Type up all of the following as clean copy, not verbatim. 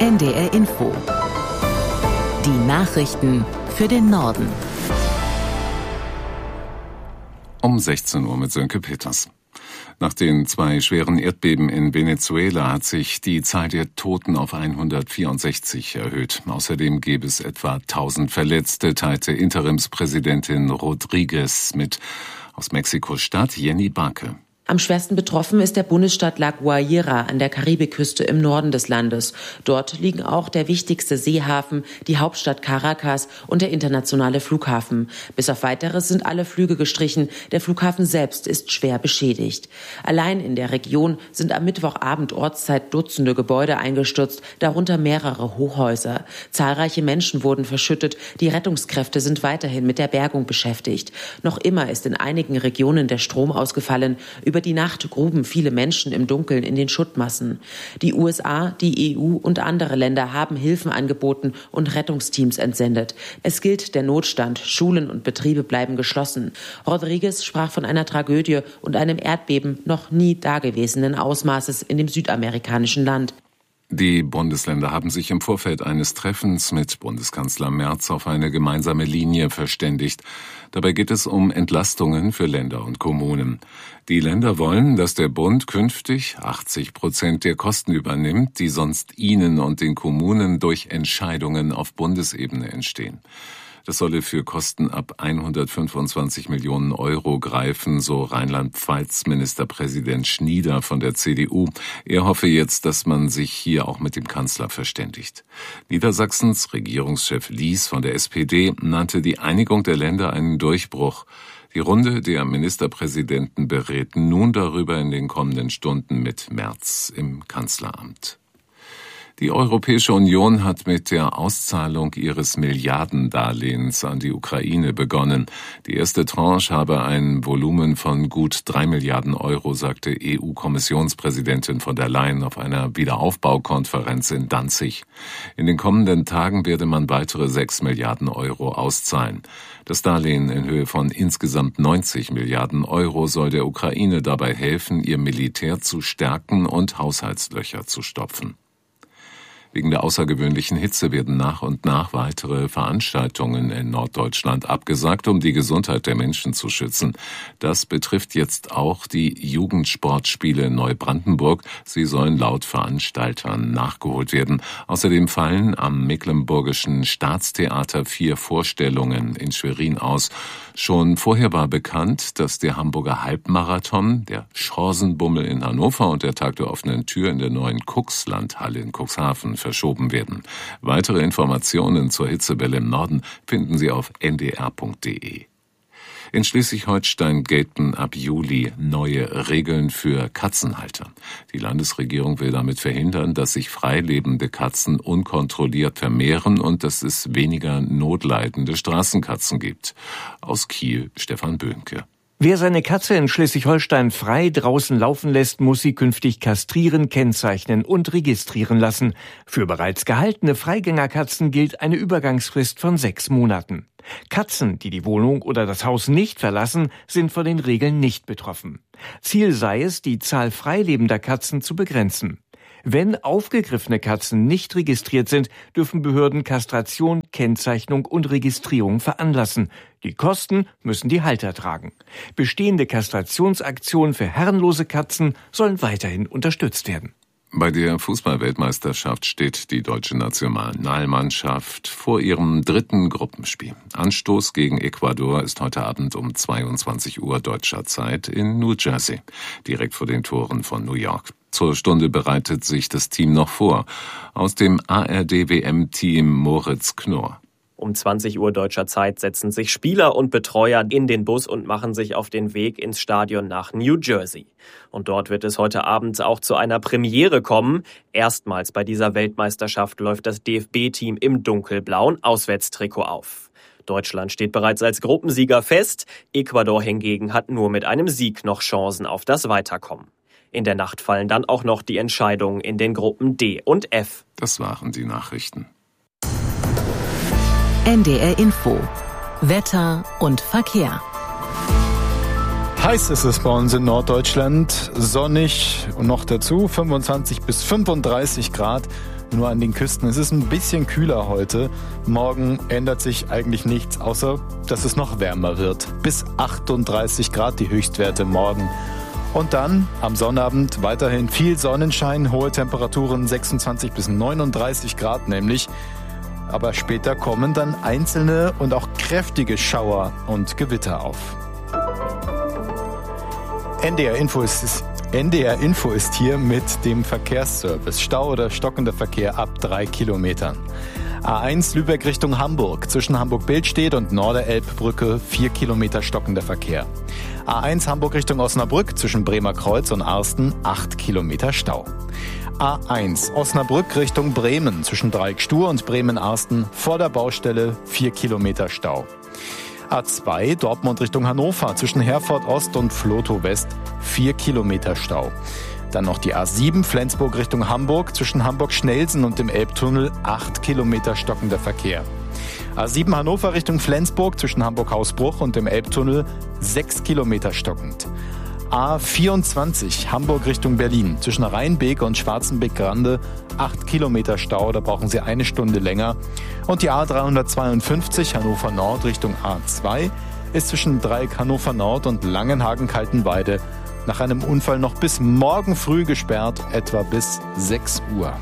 NDR Info. Die Nachrichten für den Norden. Um 16 Uhr mit Sönke Peters. Nach den 2 schweren Erdbeben in Venezuela hat sich die Zahl der Toten auf 164 erhöht. Außerdem gäbe es etwa 1000 Verletzte, teilte Interimspräsidentin Rodriguez mit. Aus Mexiko-Stadt Jenny Barke. Am schwersten betroffen ist der Bundesstaat La Guaira an der Karibikküste im Norden des Landes. Dort liegen auch der wichtigste Seehafen, die Hauptstadt Caracas und der internationale Flughafen. Bis auf Weiteres sind alle Flüge gestrichen. Der Flughafen selbst ist schwer beschädigt. Allein in der Region sind am Mittwochabend Ortszeit Dutzende Gebäude eingestürzt, darunter mehrere Hochhäuser. Zahlreiche Menschen wurden verschüttet. Die Rettungskräfte sind weiterhin mit der Bergung beschäftigt. Noch immer ist in einigen Regionen der Strom ausgefallen. Über die Nacht gruben viele Menschen im Dunkeln in den Schuttmassen. Die USA, die EU und andere Länder haben Hilfen angeboten und Rettungsteams entsendet. Es gilt der Notstand. Schulen und Betriebe bleiben geschlossen. Rodriguez sprach von einer Tragödie und einem Erdbeben noch nie dagewesenen Ausmaßes in dem südamerikanischen Land. Die Bundesländer haben sich im Vorfeld eines Treffens mit Bundeskanzler Merz auf eine gemeinsame Linie verständigt. Dabei geht es um Entlastungen für Länder und Kommunen. Die Länder wollen, dass der Bund künftig 80% der Kosten übernimmt, die sonst ihnen und den Kommunen durch Entscheidungen auf Bundesebene entstehen. Das solle für Kosten ab 125 Millionen Euro greifen, so Rheinland-Pfalz-Ministerpräsident Schnieder von der CDU. Er hoffe jetzt, dass man sich hier auch mit dem Kanzler verständigt. Niedersachsens Regierungschef Lies von der SPD nannte die Einigung der Länder einen Durchbruch. Die Runde der Ministerpräsidenten berät nun darüber in den kommenden Stunden mit Merz im Kanzleramt. Die Europäische Union hat mit der Auszahlung ihres Milliardendarlehens an die Ukraine begonnen. Die erste Tranche habe ein Volumen von gut 3 Milliarden Euro, sagte EU-Kommissionspräsidentin von der Leyen auf einer Wiederaufbaukonferenz in Danzig. In den kommenden Tagen werde man weitere 6 Milliarden Euro auszahlen. Das Darlehen in Höhe von insgesamt 90 Milliarden Euro soll der Ukraine dabei helfen, ihr Militär zu stärken und Haushaltslöcher zu stopfen. Wegen der außergewöhnlichen Hitze werden nach und nach weitere Veranstaltungen in Norddeutschland abgesagt, um die Gesundheit der Menschen zu schützen. Das betrifft jetzt auch die Jugendsportspiele in Neubrandenburg. Sie sollen laut Veranstaltern nachgeholt werden. Außerdem fallen am Mecklenburgischen Staatstheater 4 Vorstellungen in Schwerin aus. Schon vorher war bekannt, dass der Hamburger Halbmarathon, der Schorsenbummel in Hannover und der Tag der offenen Tür in der neuen Cuxlandhalle in Cuxhaven verschoben werden. Weitere Informationen zur Hitzewelle im Norden finden Sie auf ndr.de. In Schleswig-Holstein gelten ab Juli neue Regeln für Katzenhalter. Die Landesregierung will damit verhindern, dass sich freilebende Katzen unkontrolliert vermehren und dass es weniger notleidende Straßenkatzen gibt. Aus Kiel Stefan Böhnke. Wer seine Katze in Schleswig-Holstein frei draußen laufen lässt, muss sie künftig kastrieren, kennzeichnen und registrieren lassen. Für bereits gehaltene Freigängerkatzen gilt eine Übergangsfrist von 6 Monaten. Katzen, die die Wohnung oder das Haus nicht verlassen, sind von den Regeln nicht betroffen. Ziel sei es, die Zahl freilebender Katzen zu begrenzen. Wenn aufgegriffene Katzen nicht registriert sind, dürfen Behörden Kastration, Kennzeichnung und Registrierung veranlassen. Die Kosten müssen die Halter tragen. Bestehende Kastrationsaktionen für herrenlose Katzen sollen weiterhin unterstützt werden. Bei der Fußball-Weltmeisterschaft steht die deutsche Nationalmannschaft vor ihrem 3. Gruppenspiel. Anstoß gegen Ecuador ist heute Abend um 22 Uhr deutscher Zeit in New Jersey, direkt vor den Toren von New York. Zur Stunde bereitet sich das Team noch vor. Aus dem ARD-WM-Team Moritz Knorr. Um 20 Uhr deutscher Zeit setzen sich Spieler und Betreuer in den Bus und machen sich auf den Weg ins Stadion nach New Jersey. Und dort wird es heute Abend auch zu einer Premiere kommen. Erstmals bei dieser Weltmeisterschaft läuft das DFB-Team im dunkelblauen Auswärtstrikot auf. Deutschland steht bereits als Gruppensieger fest. Ecuador hingegen hat nur mit einem Sieg noch Chancen auf das Weiterkommen. In der Nacht fallen dann auch noch die Entscheidungen in den Gruppen D und F. Das waren die Nachrichten. NDR Info. Wetter und Verkehr. Heiß ist es bei uns in Norddeutschland, sonnig und noch dazu 25 bis 35 Grad. Nur an den Küsten. Es ist ein bisschen kühler heute. Morgen ändert sich eigentlich nichts, außer dass es noch wärmer wird. Bis 38 Grad die Höchstwerte morgen. Und dann am Sonnabend weiterhin viel Sonnenschein, hohe Temperaturen 26 bis 39 Grad nämlich. Aber später kommen dann einzelne und auch kräftige Schauer und Gewitter auf. NDR Info ist hier mit dem Verkehrsservice. Stau oder stockender Verkehr ab 3 Kilometern. A1 Lübeck Richtung Hamburg. Zwischen Hamburg-Bildstedt und Norderelbbrücke 4 Kilometer stockender Verkehr. A1 Hamburg Richtung Osnabrück. Zwischen Bremer Kreuz und Arsten 8 Kilometer Stau. A1 Osnabrück Richtung Bremen. Zwischen Dreieck-Stur und Bremen-Arsten vor der Baustelle 4 Kilometer Stau. A2 Dortmund Richtung Hannover, zwischen Herford Ost und Vlotho West 4 Kilometer Stau. Dann noch die A7 Flensburg Richtung Hamburg, zwischen Hamburg-Schnelsen und dem Elbtunnel 8 Kilometer stockender Verkehr. A7 Hannover Richtung Flensburg, zwischen Hamburg-Hausbruch und dem Elbtunnel 6 Kilometer stockend. A24 Hamburg Richtung Berlin, zwischen Rheinbeek und Schwarzenbeck-Grande 8 Kilometer Stau, da brauchen Sie eine Stunde länger. Und die A352 Hannover Nord Richtung A2 ist zwischen Dreieck Hannover Nord und Langenhagen-Kaltenweide nach einem Unfall noch bis morgen früh gesperrt, etwa bis 6 Uhr.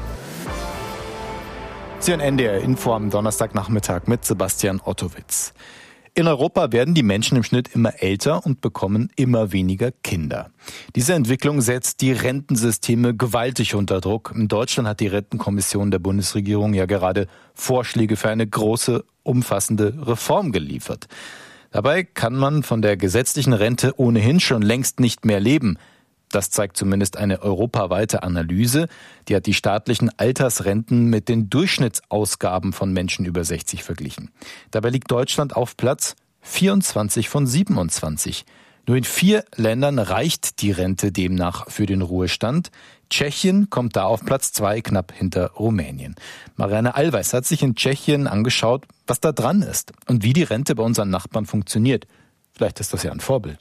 Sie hören NDR Info am Donnerstagnachmittag mit Sebastian Ottowitz. In Europa werden die Menschen im Schnitt immer älter und bekommen immer weniger Kinder. Diese Entwicklung setzt die Rentensysteme gewaltig unter Druck. In Deutschland hat die Rentenkommission der Bundesregierung ja gerade Vorschläge für eine große, umfassende Reform geliefert. Dabei kann man von der gesetzlichen Rente ohnehin schon längst nicht mehr leben. Das zeigt zumindest eine europaweite Analyse. Die hat die staatlichen Altersrenten mit den Durchschnittsausgaben von Menschen über 60 verglichen. Dabei liegt Deutschland auf Platz 24 von 27. Nur in 4 Ländern reicht die Rente demnach für den Ruhestand. Tschechien kommt da auf Platz 2, knapp hinter Rumänien. Marianne Allweis hat sich in Tschechien angeschaut, was da dran ist und wie die Rente bei unseren Nachbarn funktioniert. Vielleicht ist das ja ein Vorbild.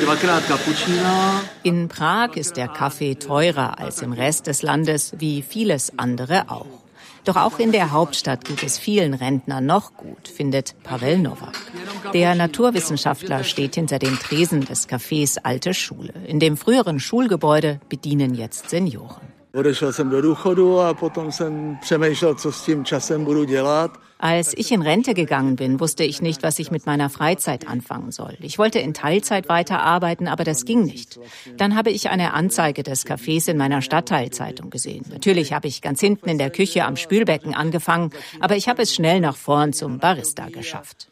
In Prag ist der Kaffee teurer als im Rest des Landes, wie vieles andere auch. Doch auch in der Hauptstadt geht es vielen Rentnern noch gut, findet Pavel Nowak. Der Naturwissenschaftler steht hinter dem Tresen des Cafés Alte Schule. In dem früheren Schulgebäude bedienen jetzt Senioren. Als ich in Rente gegangen bin, wusste ich nicht, was ich mit meiner Freizeit anfangen soll. Ich wollte in Teilzeit weiterarbeiten, aber das ging nicht. Dann habe ich eine Anzeige des Cafés in meiner Stadtteilzeitung gesehen. Natürlich habe ich ganz hinten in der Küche am Spülbecken angefangen, aber ich habe es schnell nach vorn zum Barista geschafft.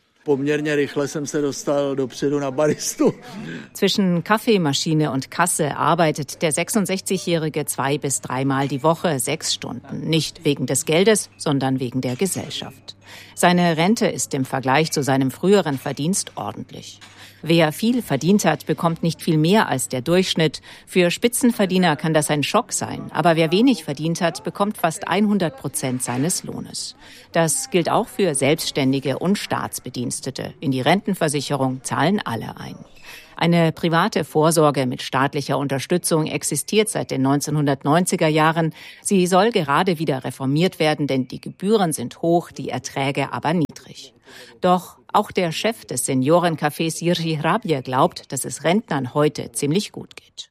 Zwischen Kaffeemaschine und Kasse arbeitet der 66-Jährige 2 bis 3 Mal die Woche 6 Stunden. Nicht wegen des Geldes, sondern wegen der Gesellschaft. Seine Rente ist im Vergleich zu seinem früheren Verdienst ordentlich. Wer viel verdient hat, bekommt nicht viel mehr als der Durchschnitt. Für Spitzenverdiener kann das ein Schock sein. Aber wer wenig verdient hat, bekommt fast 100% seines Lohnes. Das gilt auch für Selbstständige und Staatsbedienstete. In die Rentenversicherung zahlen alle ein. Eine private Vorsorge mit staatlicher Unterstützung existiert seit den 1990er Jahren. Sie soll gerade wieder reformiert werden, denn die Gebühren sind hoch, die Erträge aber niedrig. Doch auch der Chef des Seniorencafés Jiří Hrabě glaubt, dass es Rentnern heute ziemlich gut geht.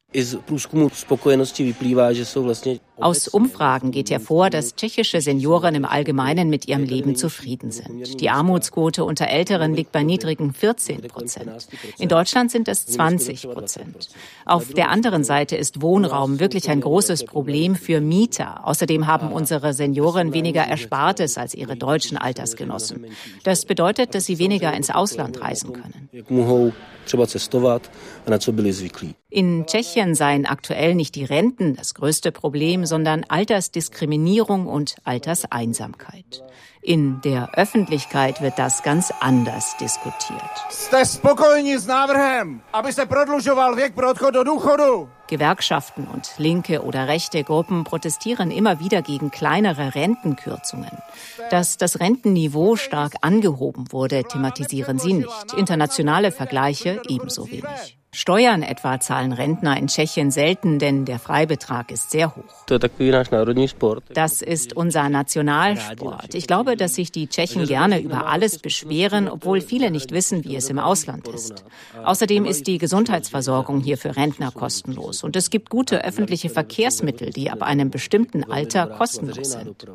Aus Umfragen geht hervor, dass tschechische Senioren im Allgemeinen mit ihrem Leben zufrieden sind. Die Armutsquote unter Älteren liegt bei niedrigen 14%. In Deutschland sind es 20%. Auf der anderen Seite ist Wohnraum wirklich ein großes Problem für Mieter. Außerdem haben unsere Senioren weniger Erspartes als ihre deutschen Altersgenossen. Das bedeutet, dass sie weniger ins Ausland reisen können. In Tschechien seien aktuell nicht die Renten das größte Problem, sondern Altersdiskriminierung und Alterseinsamkeit. In der Öffentlichkeit wird das ganz anders diskutiert. Gewerkschaften und linke oder rechte Gruppen protestieren immer wieder gegen kleinere Rentenkürzungen. Dass das Rentenniveau stark angehoben wurde, thematisieren sie nicht. Internationale Vergleiche ebenso wenig. Steuern etwa zahlen Rentner in Tschechien selten, denn der Freibetrag ist sehr hoch. Das ist unser Nationalsport. Ich glaube, dass sich die Tschechen gerne über alles beschweren, obwohl viele nicht wissen, wie es im Ausland ist. Außerdem ist die Gesundheitsversorgung hier für Rentner kostenlos. Und es gibt gute öffentliche Verkehrsmittel, die ab einem bestimmten Alter kostenlos sind.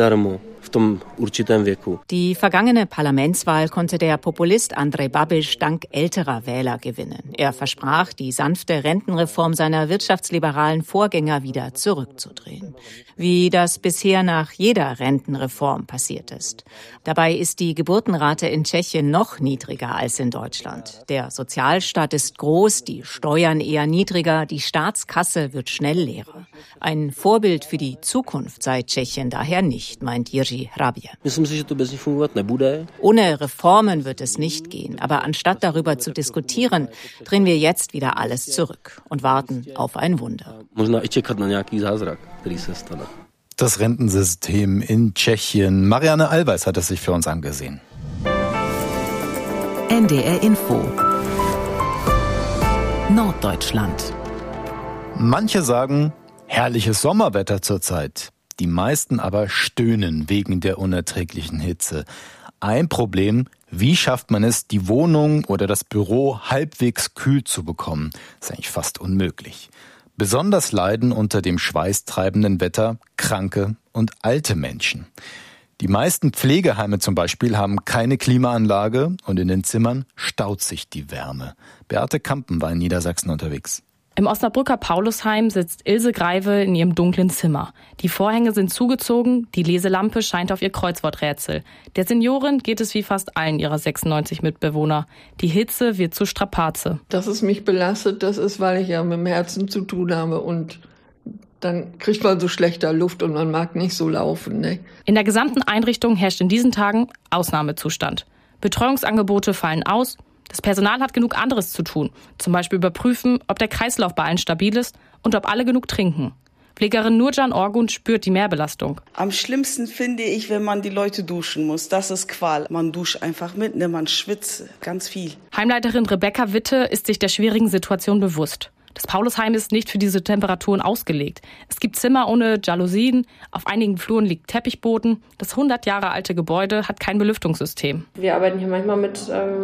Die vergangene Parlamentswahl konnte der Populist Andrej Babiš dank älterer Wähler gewinnen. Er versprach, die sanfte Rentenreform seiner wirtschaftsliberalen Vorgänger wieder zurückzudrehen. Wie das bisher nach jeder Rentenreform passiert ist. Dabei ist die Geburtenrate in Tschechien noch niedriger als in Deutschland. Der Sozialstaat ist groß, die Steuern eher niedriger, die Staatskasse wird schnell leerer. Ein Vorbild für die Zukunft sei Tschechien daher nicht, meint Jiří Hrabě. Ohne Reformen wird es nicht gehen, aber anstatt darüber zu diskutieren, drehen wir jetzt wieder alles zurück und warten auf ein Wunder. Das Rentensystem in Tschechien. Marianne Allweis hat es sich für uns angesehen. NDR Info Norddeutschland. Manche sagen, herrliches Sommerwetter zurzeit. Die meisten aber stöhnen wegen der unerträglichen Hitze. Ein Problem, wie schafft man es, die Wohnung oder das Büro halbwegs kühl zu bekommen? Das ist eigentlich fast unmöglich. Besonders leiden unter dem schweißtreibenden Wetter kranke und alte Menschen. Die meisten Pflegeheime zum Beispiel haben keine Klimaanlage und in den Zimmern staut sich die Wärme. Beate Kampen war in Niedersachsen unterwegs. Im Osnabrücker Paulusheim sitzt Ilse Greive in ihrem dunklen Zimmer. Die Vorhänge sind zugezogen, die Leselampe scheint auf ihr Kreuzworträtsel. Der Seniorin geht es wie fast allen ihrer 96 Mitbewohner. Die Hitze wird zur Strapaze. Dass es mich belastet, das ist, weil ich ja mit dem Herzen zu tun habe und dann kriegt man so schlechter Luft und man mag nicht so laufen. Ne? In der gesamten Einrichtung herrscht in diesen Tagen Ausnahmezustand. Betreuungsangebote fallen aus. Das Personal hat genug anderes zu tun, zum Beispiel überprüfen, ob der Kreislauf bei allen stabil ist und ob alle genug trinken. Pflegerin Nurcan Orgun spürt die Mehrbelastung. Am schlimmsten finde ich, wenn man die Leute duschen muss. Das ist Qual. Man duscht einfach mit, man schwitzt ganz viel. Heimleiterin Rebecca Witte ist sich der schwierigen Situation bewusst. Das Paulusheim ist nicht für diese Temperaturen ausgelegt. Es gibt Zimmer ohne Jalousien, auf einigen Fluren liegt Teppichboden. Das 100 Jahre alte Gebäude hat kein Belüftungssystem. Wir arbeiten hier manchmal mit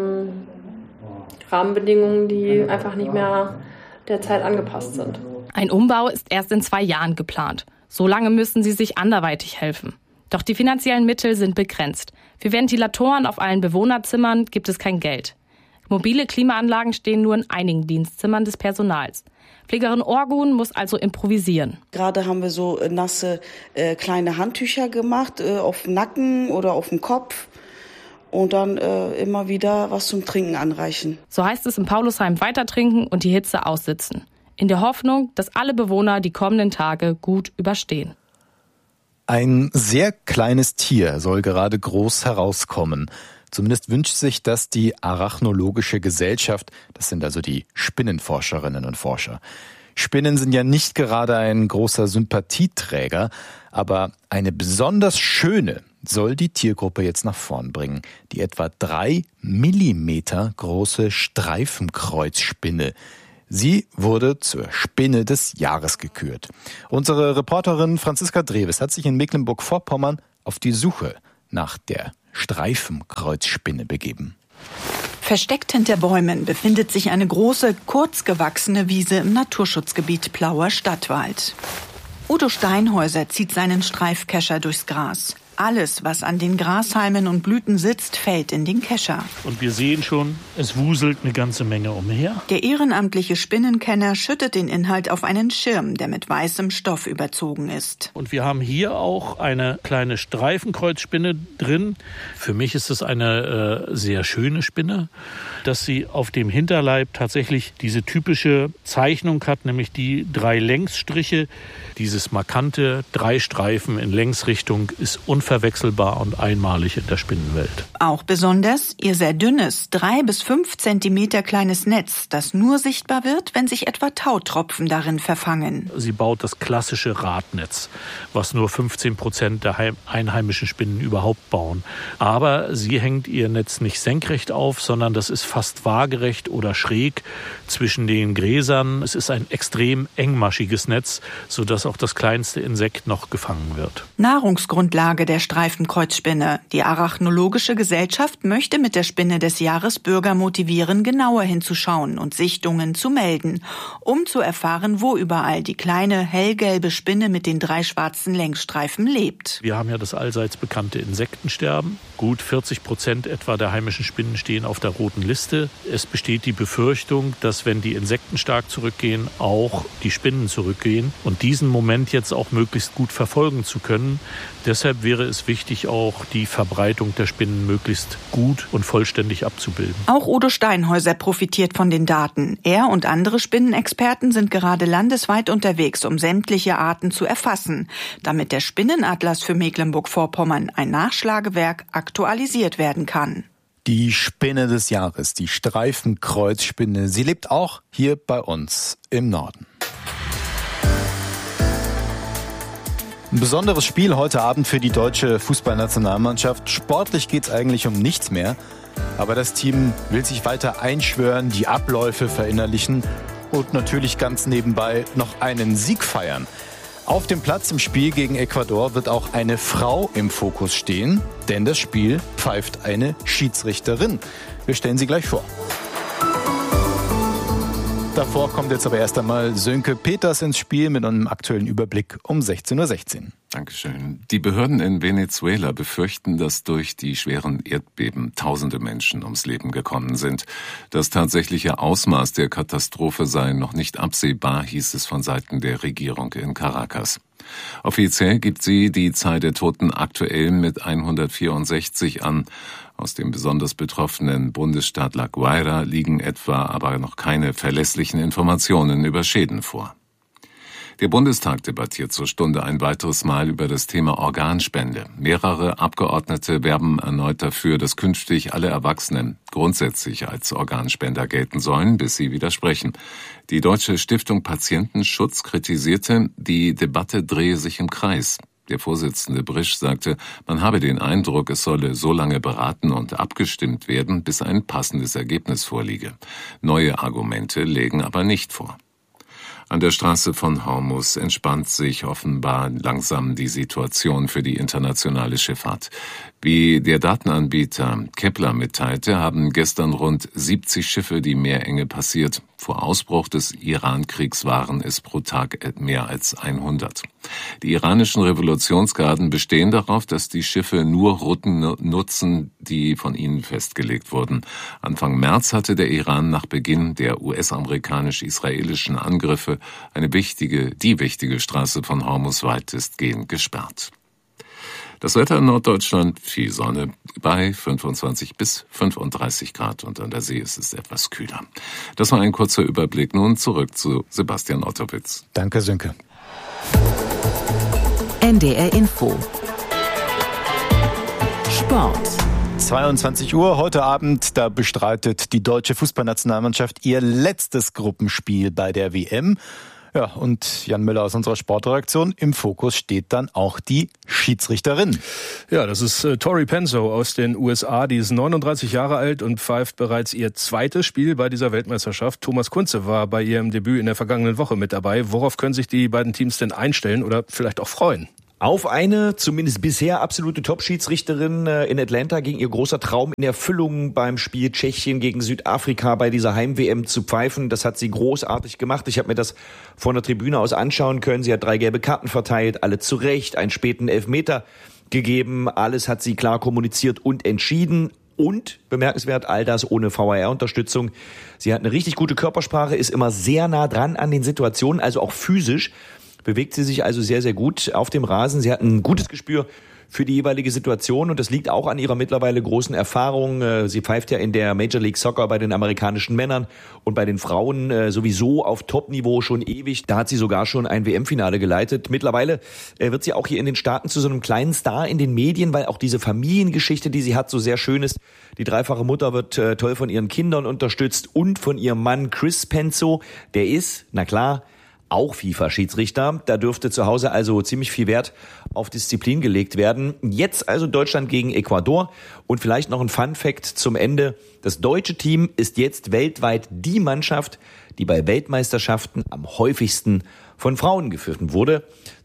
Rahmenbedingungen, die einfach nicht mehr der Zeit angepasst sind. Ein Umbau ist erst in 2 Jahren geplant. So lange müssen sie sich anderweitig helfen. Doch die finanziellen Mittel sind begrenzt. Für Ventilatoren auf allen Bewohnerzimmern gibt es kein Geld. Mobile Klimaanlagen stehen nur in einigen Dienstzimmern des Personals. Pflegerin Orgun muss also improvisieren. Gerade haben wir so nasse kleine Handtücher gemacht, auf dem Nacken oder auf dem Kopf. Und dann immer wieder was zum Trinken anreichen. So heißt es im Paulusheim weiter trinken und die Hitze aussitzen. In der Hoffnung, dass alle Bewohner die kommenden Tage gut überstehen. Ein sehr kleines Tier soll gerade groß herauskommen. Zumindest wünscht sich das die Arachnologische Gesellschaft. Das sind also die Spinnenforscherinnen und Forscher. Spinnen sind ja nicht gerade ein großer Sympathieträger, aber eine besonders schöne soll die Tiergruppe jetzt nach vorn bringen. Die etwa 3 Millimeter große Streifenkreuzspinne. Sie wurde zur Spinne des Jahres gekürt. Unsere Reporterin Franziska Dreves hat sich in Mecklenburg-Vorpommern auf die Suche nach der Streifenkreuzspinne begeben. Versteckt hinter Bäumen befindet sich eine große, kurzgewachsene Wiese im Naturschutzgebiet Plauer Stadtwald. Udo Steinhäuser zieht seinen Streifkescher durchs Gras. Alles, was an den Grashalmen und Blüten sitzt, fällt in den Kescher. Und wir sehen schon, es wuselt eine ganze Menge umher. Der ehrenamtliche Spinnenkenner schüttet den Inhalt auf einen Schirm, der mit weißem Stoff überzogen ist. Und wir haben hier auch eine kleine Streifenkreuzspinne drin. Für mich ist es eine sehr schöne Spinne, dass sie auf dem Hinterleib tatsächlich diese typische Zeichnung hat, nämlich die 3 Längsstriche. Dieses markante 3 Streifen in Längsrichtung ist unverständlich unverwechselbar und einmalig in der Spinnenwelt. Auch besonders ihr sehr dünnes, 3 bis 5 Zentimeter kleines Netz, das nur sichtbar wird, wenn sich etwa Tautropfen darin verfangen. Sie baut das klassische Radnetz, was nur 15% der einheimischen Spinnen überhaupt bauen. Aber sie hängt ihr Netz nicht senkrecht auf, sondern das ist fast waagerecht oder schräg zwischen den Gräsern. Es ist ein extrem engmaschiges Netz, sodass auch das kleinste Insekt noch gefangen wird. Nahrungsgrundlage der Streifenkreuzspinne. Die Arachnologische Gesellschaft möchte mit der Spinne des Jahres Bürger motivieren, genauer hinzuschauen und Sichtungen zu melden, um zu erfahren, wo überall die kleine hellgelbe Spinne mit den 3 schwarzen Längsstreifen lebt. Wir haben ja das allseits bekannte Insektensterben. Gut 40% etwa der heimischen Spinnen stehen auf der roten Liste. Es besteht die Befürchtung, dass wenn die Insekten stark zurückgehen, auch die Spinnen zurückgehen und diesen Moment jetzt auch möglichst gut verfolgen zu können. Deshalb wäre es wichtig, auch die Verbreitung der Spinnen möglichst gut und vollständig abzubilden. Auch Udo Steinhäuser profitiert von den Daten. Er und andere Spinnenexperten sind gerade landesweit unterwegs, um sämtliche Arten zu erfassen, damit der Spinnenatlas für Mecklenburg-Vorpommern, ein Nachschlagewerk, aktualisiert werden kann. Die Spinne des Jahres, die Streifenkreuzspinne, sie lebt auch hier bei uns im Norden. Ein besonderes Spiel heute Abend für die deutsche Fußballnationalmannschaft. Sportlich geht's eigentlich um nichts mehr. Aber das Team will sich weiter einschwören, die Abläufe verinnerlichen und natürlich ganz nebenbei noch einen Sieg feiern. Auf dem Platz im Spiel gegen Ecuador wird auch eine Frau im Fokus stehen, denn das Spiel pfeift eine Schiedsrichterin. Wir stellen sie gleich vor. Davor kommt jetzt aber erst einmal Sönke Peters ins Spiel mit einem aktuellen Überblick um 16:16 Uhr. Dankeschön. Die Behörden in Venezuela befürchten, dass durch die schweren Erdbeben tausende Menschen ums Leben gekommen sind. Das tatsächliche Ausmaß der Katastrophe sei noch nicht absehbar, hieß es von Seiten der Regierung in Caracas. Offiziell gibt sie die Zahl der Toten aktuell mit 164 an. Aus dem besonders betroffenen Bundesstaat La Guaira liegen etwa aber noch keine verlässlichen Informationen über Schäden vor. Der Bundestag debattiert zur Stunde ein weiteres Mal über das Thema Organspende. Mehrere Abgeordnete werben erneut dafür, dass künftig alle Erwachsenen grundsätzlich als Organspender gelten sollen, bis sie widersprechen. Die Deutsche Stiftung Patientenschutz kritisierte, die Debatte drehe sich im Kreis. Der Vorsitzende Brisch sagte, man habe den Eindruck, es solle so lange beraten und abgestimmt werden, bis ein passendes Ergebnis vorliege. Neue Argumente lägen aber nicht vor. An der Straße von Hormuz entspannt sich offenbar langsam die Situation für die internationale Schifffahrt. Wie der Datenanbieter Kepler mitteilte, haben gestern rund 70 Schiffe die Meerenge passiert. Vor Ausbruch des Iran-Kriegs waren es pro Tag mehr als 100. Die iranischen Revolutionsgarden bestehen darauf, dass die Schiffe nur Routen nutzen, die von ihnen festgelegt wurden. Anfang März hatte der Iran nach Beginn der US-amerikanisch-israelischen Angriffe die wichtige Straße von Hormuz weitestgehend gesperrt. Das Wetter in Norddeutschland, viel Sonne bei 25 bis 35 Grad und an der See ist es etwas kühler. Das war ein kurzer Überblick. Nun zurück zu Sebastian Ottowitz. Danke, Sönke. NDR Info. Sport. 22 Uhr heute Abend, da bestreitet die deutsche Fußballnationalmannschaft ihr letztes Gruppenspiel bei der WM. Ja, und Jan Müller aus unserer Sportredaktion, im Fokus steht dann auch die Schiedsrichterin. Ja, das ist Tori Penso aus den USA, die ist 39 Jahre alt und pfeift bereits ihr zweites Spiel bei dieser Weltmeisterschaft. Thomas Kunze war bei ihrem Debüt in der vergangenen Woche mit dabei. Worauf können sich die beiden Teams denn einstellen oder vielleicht auch freuen? Auf eine, zumindest bisher, absolute Top-Schiedsrichterin in Atlanta ging ihr großer Traum in Erfüllung beim Spiel Tschechien gegen Südafrika bei dieser Heim-WM zu pfeifen. Das hat sie großartig gemacht. Ich habe mir das von der Tribüne aus anschauen können. Sie hat 3 gelbe Karten verteilt, alle zu Recht, einen späten Elfmeter gegeben. Alles hat sie klar kommuniziert und entschieden. Und, bemerkenswert, all das ohne VAR-Unterstützung. Sie hat eine richtig gute Körpersprache, ist immer sehr nah dran an den Situationen, also auch physisch. Bewegt sie sich also sehr, sehr gut auf dem Rasen. Sie hat ein gutes Gespür für die jeweilige Situation und das liegt auch an ihrer mittlerweile großen Erfahrung. Sie pfeift ja in der Major League Soccer bei den amerikanischen Männern und bei den Frauen sowieso auf Top-Niveau schon ewig. Da hat sie sogar schon ein WM-Finale geleitet. Mittlerweile wird sie auch hier in den Staaten zu so einem kleinen Star in den Medien, weil auch diese Familiengeschichte, die sie hat, so sehr schön ist. Die dreifache Mutter wird toll von ihren Kindern unterstützt und von ihrem Mann Chris Penzo. Der ist, na klar, auch FIFA-Schiedsrichter. Da dürfte zu Hause also ziemlich viel Wert auf Disziplin gelegt werden. Jetzt also Deutschland gegen Ecuador. Und vielleicht noch ein Fun-Fact zum Ende. Das deutsche Team ist jetzt weltweit die Mannschaft, die bei Weltmeisterschaften am häufigsten von Frauen geführt wurde.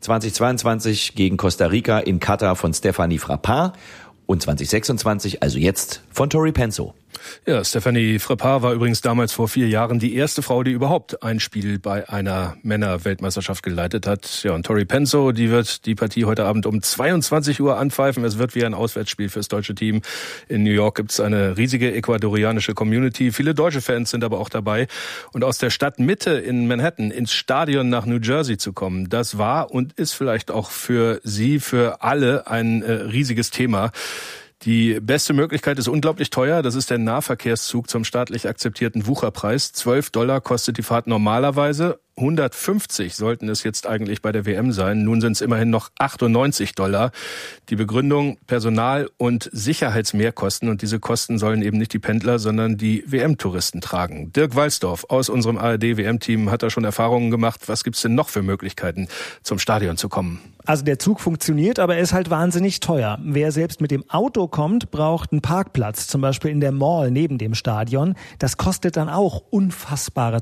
2022 gegen Costa Rica in Katar von Stephanie Frappart und 2026, also jetzt, von Tori Penzo. Ja, Stephanie Frappart war übrigens damals vor 4 Jahren die erste Frau, die überhaupt ein Spiel bei einer Männer-Weltmeisterschaft geleitet hat. Ja, und Tori Penzo, die wird die Partie heute Abend um 22 Uhr anpfeifen. Es wird wie ein Auswärtsspiel fürs deutsche Team. In New York gibt es eine riesige ecuadorianische Community. Viele deutsche Fans sind aber auch dabei. Und aus der Stadtmitte in Manhattan ins Stadion nach New Jersey zu kommen, das war und ist vielleicht auch für Sie, für alle ein riesiges Thema. Die beste Möglichkeit ist unglaublich teuer. Das ist der Nahverkehrszug zum staatlich akzeptierten Wucherpreis. $12 kostet die Fahrt normalerweise. 150 sollten es jetzt eigentlich bei der WM sein. Nun sind es immerhin noch $98. Die Begründung: Personal- und Sicherheitsmehrkosten. Und diese Kosten sollen eben nicht die Pendler, sondern die WM-Touristen tragen. Dirk Walsdorf aus unserem ARD-WM-Team hat da schon Erfahrungen gemacht. Was gibt's denn noch für Möglichkeiten, zum Stadion zu kommen? Also der Zug funktioniert, aber er ist halt wahnsinnig teuer. Wer selbst mit dem Auto kommt, braucht einen Parkplatz, zum Beispiel in der Mall neben dem Stadion. Das kostet dann auch unfassbare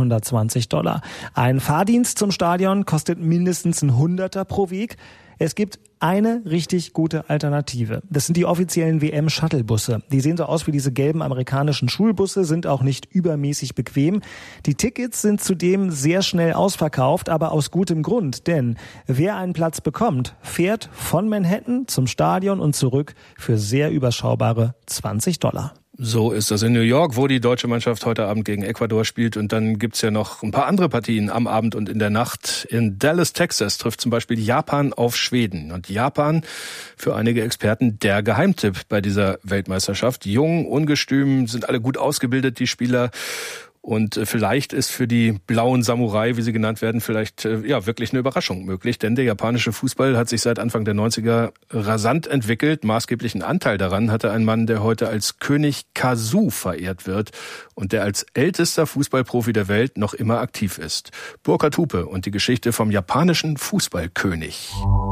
$220. Ein Fahrdienst zum Stadion kostet mindestens ein Hunderter pro Weg. Es gibt eine richtig gute Alternative. Das sind die offiziellen WM-Shuttle-Busse. Die sehen so aus wie diese gelben amerikanischen Schulbusse, sind auch nicht übermäßig bequem. Die Tickets sind zudem sehr schnell ausverkauft, aber aus gutem Grund. Denn wer einen Platz bekommt, fährt von Manhattan zum Stadion und zurück für sehr überschaubare $20. So ist das in New York, wo die deutsche Mannschaft heute Abend gegen Ecuador spielt. Und dann gibt's ja noch ein paar andere Partien am Abend und in der Nacht. In Dallas, Texas trifft zum Beispiel Japan auf Schweden. Und Japan, für einige Experten, der Geheimtipp bei dieser Weltmeisterschaft. Jung, ungestüm, sind alle gut ausgebildet, die Spieler. Und vielleicht ist für die blauen Samurai, wie sie genannt werden, vielleicht wirklich eine Überraschung möglich. Denn der japanische Fußball hat sich seit Anfang der 90er rasant entwickelt. Maßgeblichen Anteil daran hatte ein Mann, der heute als König Kazu verehrt wird und der als ältester Fußballprofi der Welt noch immer aktiv ist. Burkhard Hupe und die Geschichte vom japanischen Fußballkönig.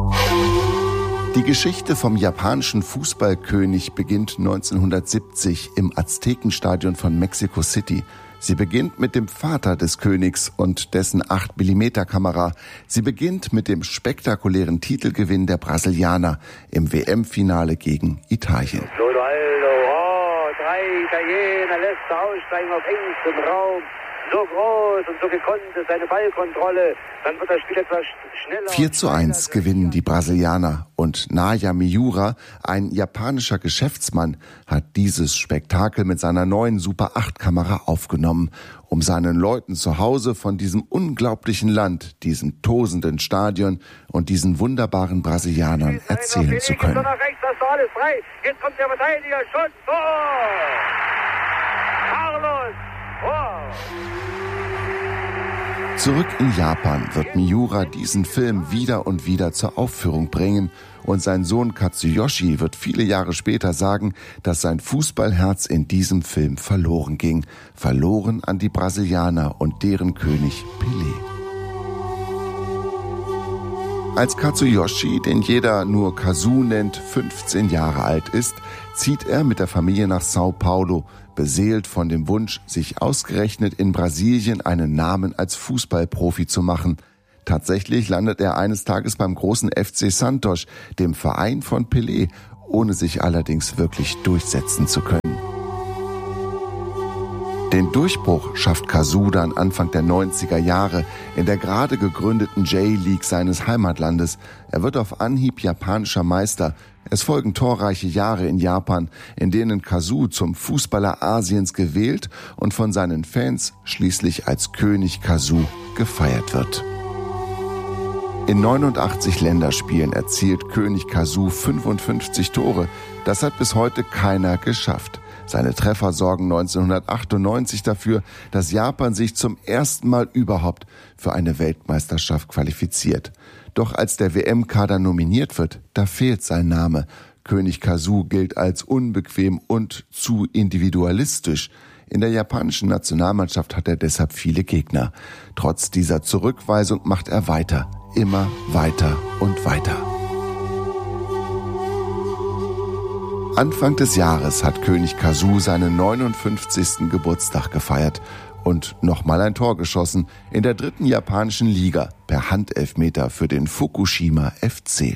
Die Geschichte vom japanischen Fußballkönig beginnt 1970 im Aztekenstadion von Mexico City. Sie beginnt mit dem Vater des Königs und dessen 8mm-Kamera. Sie beginnt mit dem spektakulären Titelgewinn der Brasilianer im WM-Finale gegen Italien. Ronaldo, 3 Italiener lässt er aussteigen auf engstem Raum. So groß und so gekonnt ist seine Ballkontrolle. Dann wird das Spiel etwas schneller. 4:1 gewinnen die Brasilianer. Und Naja Miura, ein japanischer Geschäftsmann, hat dieses Spektakel mit seiner neuen Super-8-Kamera aufgenommen, um seinen Leuten zu Hause von diesem unglaublichen Land, diesem tosenden Stadion und diesen wunderbaren Brasilianern erzählen zu können. Jetzt kommt der Verteidiger, Schuss, Tor! Carlos! Zurück in Japan wird Miura diesen Film wieder und wieder zur Aufführung bringen und sein Sohn Katsuyoshi wird viele Jahre später sagen, dass sein Fußballherz in diesem Film verloren ging. Verloren an die Brasilianer und deren König Pelé. Als Katsuyoshi, den jeder nur Kazu nennt, 15 Jahre alt ist, zieht er mit der Familie nach Sao Paulo, beseelt von dem Wunsch, sich ausgerechnet in Brasilien einen Namen als Fußballprofi zu machen. Tatsächlich landet er eines Tages beim großen FC Santos, dem Verein von Pelé, ohne sich allerdings wirklich durchsetzen zu können. Den Durchbruch schafft Kazu dann Anfang der 90er Jahre in der gerade gegründeten J-League seines Heimatlandes. Er wird auf Anhieb japanischer Meister. Es folgen torreiche Jahre in Japan, in denen Kazu zum Fußballer Asiens gewählt und von seinen Fans schließlich als König Kazu gefeiert wird. In 89 Länderspielen erzielt König Kazu 55 Tore. Das hat bis heute keiner geschafft. Seine Treffer sorgen 1998 dafür, dass Japan sich zum ersten Mal überhaupt für eine Weltmeisterschaft qualifiziert. Doch als der WM-Kader nominiert wird, da fehlt sein Name. König Kazu gilt als unbequem und zu individualistisch. In der japanischen Nationalmannschaft hat er deshalb viele Gegner. Trotz dieser Zurückweisung macht er weiter, immer weiter und weiter. Anfang des Jahres hat König Kazu seinen 59. Geburtstag gefeiert und nochmal ein Tor geschossen in der 3. japanischen Liga per Handelfmeter für den Fukushima FC.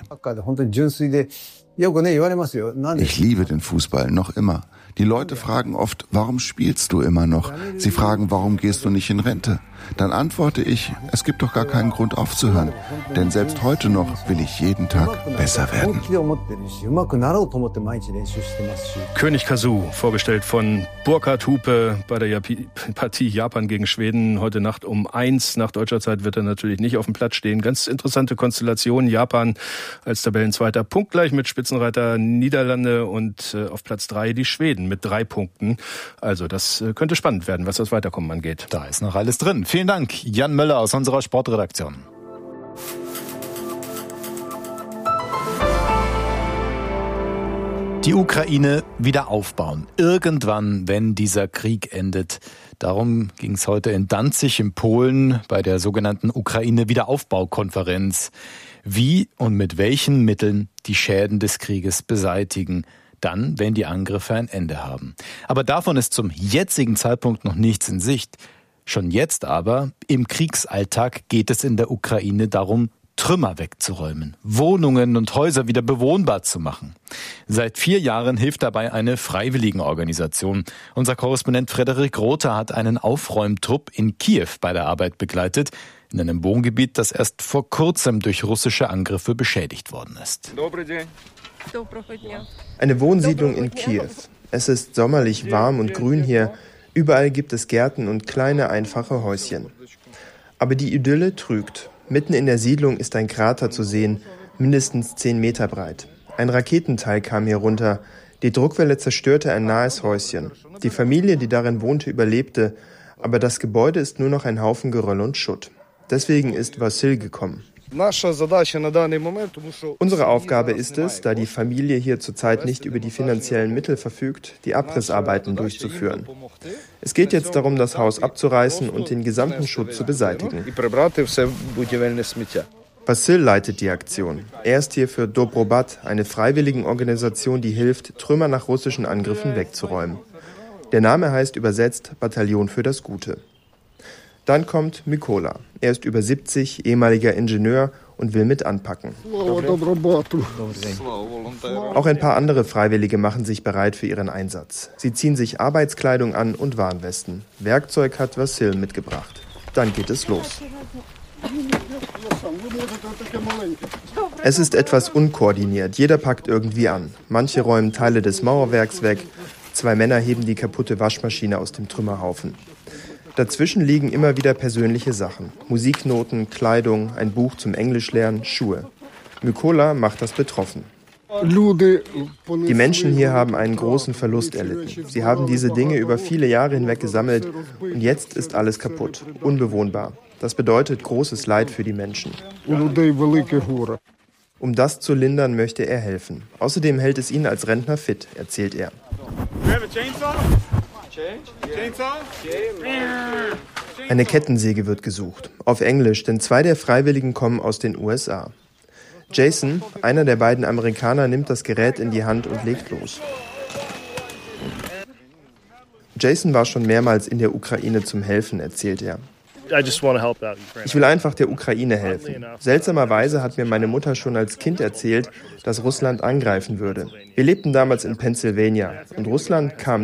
Ich liebe den Fußball noch immer. Die Leute fragen oft, warum spielst du immer noch? Sie fragen, warum gehst du nicht in Rente? Dann antworte ich, es gibt doch gar keinen Grund aufzuhören. Denn selbst heute noch will ich jeden Tag besser werden. König Kazu, vorgestellt von Burkhard Hupe bei der Partie Japan gegen Schweden. Heute Nacht um 1 nach deutscher Zeit wird er natürlich nicht auf dem Platz stehen. Ganz interessante Konstellation. Japan als Tabellenzweiter punktgleich mit Spitzenreiter Niederlande und auf Platz 3 die Schweden mit 3 Punkten. Also das könnte spannend werden, was das Weiterkommen angeht. Da ist noch alles drin. Vielen Dank, Jan Möller aus unserer Sportredaktion. Die Ukraine wieder aufbauen. Irgendwann, wenn dieser Krieg endet. Darum ging es heute in Danzig in Polen bei der sogenannten Ukraine-Wiederaufbaukonferenz. Wie und mit welchen Mitteln die Schäden des Krieges beseitigen. Dann, wenn die Angriffe ein Ende haben. Aber davon ist zum jetzigen Zeitpunkt noch nichts in Sicht. Schon jetzt aber, im Kriegsalltag geht es in der Ukraine darum, Trümmer wegzuräumen, Wohnungen und Häuser wieder bewohnbar zu machen. Seit 4 Jahren hilft dabei eine Freiwilligenorganisation. Unser Korrespondent Frederik Rother hat einen Aufräumtrupp in Kiew bei der Arbeit begleitet, in einem Wohngebiet, das erst vor kurzem durch russische Angriffe beschädigt worden ist. Eine Wohnsiedlung in Kiew. Es ist sommerlich warm und grün hier. Überall gibt es Gärten und kleine, einfache Häuschen. Aber die Idylle trügt. Mitten in der Siedlung ist ein Krater zu sehen, mindestens 10 Meter breit. Ein Raketenteil kam hier runter. Die Druckwelle zerstörte ein nahes Häuschen. Die Familie, die darin wohnte, überlebte, aber das Gebäude ist nur noch ein Haufen Geröll und Schutt. Deswegen ist Vassil gekommen. Unsere Aufgabe ist es, da die Familie hier zurzeit nicht über die finanziellen Mittel verfügt, die Abrissarbeiten durchzuführen. Es geht jetzt darum, das Haus abzureißen und den gesamten Schutt zu beseitigen. Vassil leitet die Aktion. Er ist hier für Dobrobat, eine Freiwilligenorganisation, die hilft, Trümmer nach russischen Angriffen wegzuräumen. Der Name heißt übersetzt Bataillon für das Gute. Dann kommt Mykola. Er ist über 70, ehemaliger Ingenieur und will mit anpacken. Auch ein paar andere Freiwillige machen sich bereit für ihren Einsatz. Sie ziehen sich Arbeitskleidung an und Warnwesten. Werkzeug hat Vassil mitgebracht. Dann geht es los. Es ist etwas unkoordiniert. Jeder packt irgendwie an. Manche räumen Teile des Mauerwerks weg. 2 Männer heben die kaputte Waschmaschine aus dem Trümmerhaufen. Dazwischen liegen immer wieder persönliche Sachen. Musiknoten, Kleidung, ein Buch zum Englischlernen, Schuhe. Mykola macht das betroffen. Die Menschen hier haben einen großen Verlust erlitten. Sie haben diese Dinge über viele Jahre hinweg gesammelt und jetzt ist alles kaputt, unbewohnbar. Das bedeutet großes Leid für die Menschen. Um das zu lindern, möchte er helfen. Außerdem hält es ihn als Rentner fit, erzählt er. Eine Kettensäge wird gesucht. Auf Englisch, denn 2 der Freiwilligen kommen aus den USA. Jason, einer der beiden Amerikaner, nimmt das Gerät in die Hand und legt los. Jason war schon mehrmals in der Ukraine zum Helfen, erzählt er. Ich will einfach der Ukraine helfen. Seltsamerweise hat mir meine Mutter schon als Kind erzählt, dass Russland angreifen würde. Wir lebten damals in Pennsylvania und Russland kam